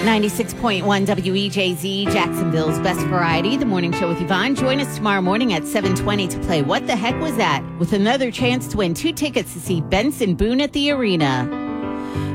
96.1 WEJZ, Jacksonville's best variety, the morning show with Yvonne. Join us tomorrow morning at 7:20 to play What the Heck Was That? With another chance to win 2 tickets to see Benson Boone at the arena.